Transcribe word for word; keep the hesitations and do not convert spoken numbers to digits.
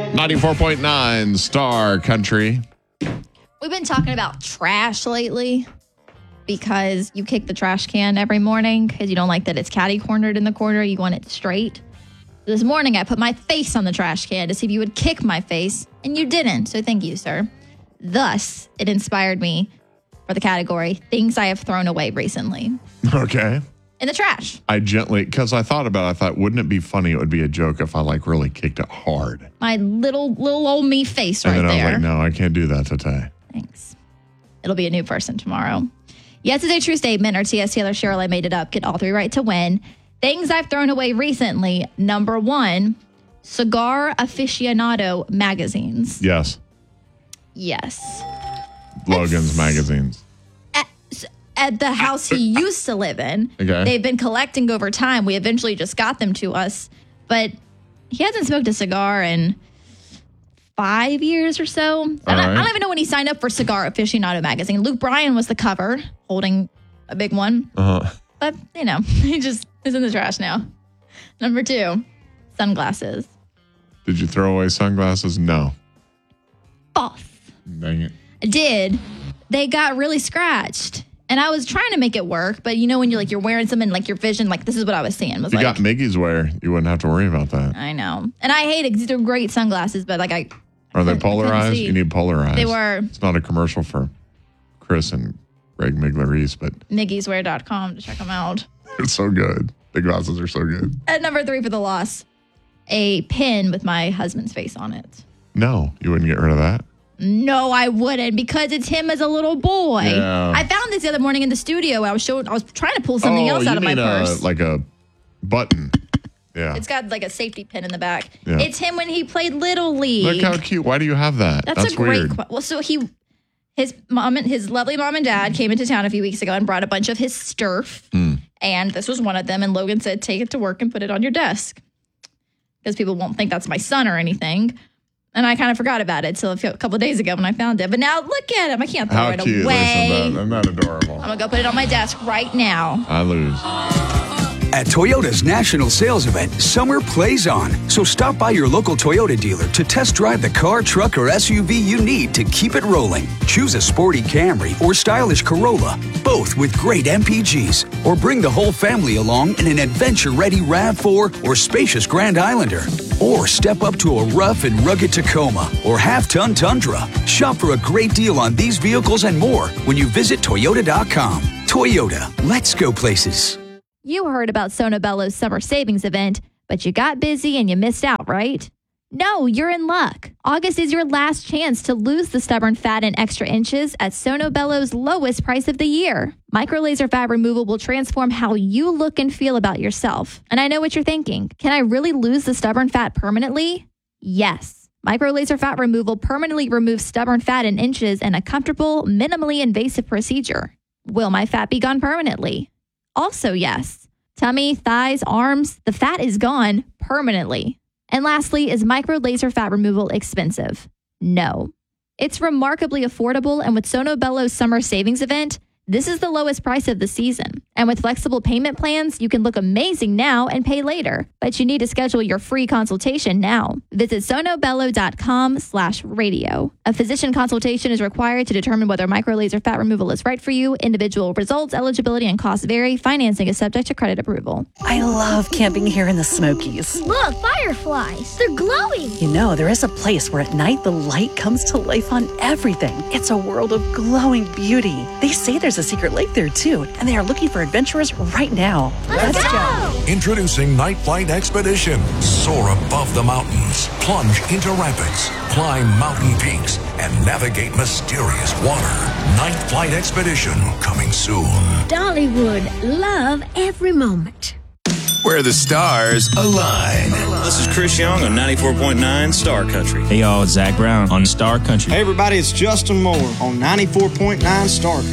ninety-four point nine Star Country. We've been talking about trash lately because you kick the trash can every morning because you don't like that it's catty cornered in the corner. You want it straight. This morning, I put my face on the trash can to see if you would kick my face, and you didn't. So thank you, sir. Thus, it inspired me for the category things I have thrown away recently. Okay. In the trash. I gently, because I thought about it, I thought, wouldn't it be funny? It would be a joke if I like really kicked it hard. My little, little old me face right there. And then there. I was like, no, I can't do that today. Thanks. It'll be a new person tomorrow. Yes, it's a true statement. Or T S. Taylor, Cheryl, I made it up. Get all three right to win. Things I've thrown away recently. Number one, cigar aficionado magazines. Yes. Yes. Logan's magazines. At, at the house he used to live in. Okay. They've been collecting over time. We eventually just got them to us. But he hasn't smoked a cigar in five years or so. I don't, right. I don't even know when he signed up for Cigar Aficionado magazine. Luke Bryan was the cover, holding a big one. Uh-huh. But, you know, he just is in the trash now. Number two, sunglasses. Did you throw away sunglasses? No. False. Dang it. I did. They got really scratched. And I was trying to make it work. But, you know, when you're like, you're wearing some and like your vision, like this is what I was seeing. Was you like, got Miggy's wear. You wouldn't have to worry about that. I know. And I hate it because they're great sunglasses. But like I. Are they I polarized? see. You need polarized. They were. It's not a commercial for Chris and Greg Migler-Reese, but Miggy's wear dot com to check them out. It's so good. The glasses are so good. At number three for the loss, a pin with my husband's face on it. No, you wouldn't get rid of that. No, I wouldn't because it's him as a little boy. Yeah. I found this the other morning in the studio. I was showing, I was trying to pull something oh, else out you of my mean purse. A, like a button. Yeah. It's got like a safety pin in the back. Yeah. It's him when he played Little League. Look how cute. Why do you have that? That's, That's a great weird. qu- Well, so he, his mom and his lovely mom and dad came into town a few weeks ago and brought a bunch of his Sturf. Mm. And this was one of them. And Logan said, take it to work and put it on your desk. Because people won't think that's my son or anything. And I kind of forgot about it till a, few, a couple of days ago when I found it. But now look at him. I can't throw How it cute. away. Listen, isn't that adorable? I'm going to go put it on my desk right now. I lose. At Toyota's national sales event, summer plays on. So stop by your local Toyota dealer to test drive the car, truck, or S U V you need to keep it rolling. Choose a sporty Camry or stylish Corolla, both with great M P Gs. Or bring the whole family along in an adventure-ready RAV four or spacious Grand Islander. Or step up to a rough and rugged Tacoma or half-ton Tundra. Shop for a great deal on these vehicles and more when you visit Toyota dot com. Toyota, let's go places. You heard about Sono Bello's summer savings event, but you got busy and you missed out, right? No, you're in luck. August is your last chance to lose the stubborn fat and extra inches at Sono Bello's lowest price of the year. Micro laser fat removal will transform how you look and feel about yourself. And I know what you're thinking. Can I really lose the stubborn fat permanently? Yes. Micro laser fat removal permanently removes stubborn fat in inches in a comfortable, minimally invasive procedure. Will my fat be gone permanently? Also, yes. Tummy, thighs, arms, the fat is gone permanently. And lastly, is micro laser fat removal expensive? No. It's remarkably affordable, and with Sono Bello's summer savings event, this is the lowest price of the season. And with flexible payment plans, you can look amazing now and pay later. But you need to schedule your free consultation now. Visit sonobello.com slash radio. A physician consultation is required to determine whether microlaser fat removal is right for you. Individual results, eligibility, and costs vary. Financing is subject to credit approval. I love camping here in the Smokies. Look, fireflies. They're glowing. You know, there is a place where at night the light comes to life on everything. It's a world of glowing beauty. They say there's a secret lake there too, and they are looking for adventurers right now. Let's, Let's go. go! Introducing Night Flight Expedition. Soar above the mountains, plunge into rapids, climb mountain peaks, and navigate mysterious water. Night Flight Expedition coming soon. Dollywood, love every moment. Where the stars align. This is Chris Young on ninety-four point nine Star Country. Hey y'all, it's Zach Brown on Star Country. Hey everybody, it's Justin Moore on ninety-four point nine Star Country.